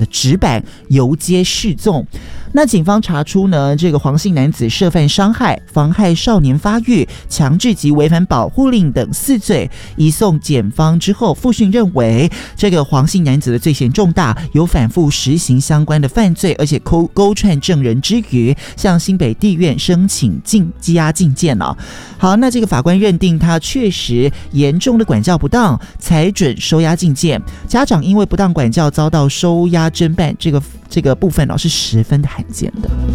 的纸板游街示众。那警方查出呢，这个黄姓男子涉犯伤害、妨害少年发育、强制及违反保护令等4罪，移送检方之后，复讯认为这个黄姓男子的罪嫌重大，有反复实行相关的犯罪，而且勾串证人之余，向新北地院申请羁押禁见了。好，那这个法官认定他确实严重的管教不当，裁准收押禁见。家长因为不当管教遭到收押侦办，这个部分是十分的罕见的。